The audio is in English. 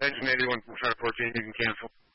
engine 81 from Sharp 14, you can cancel.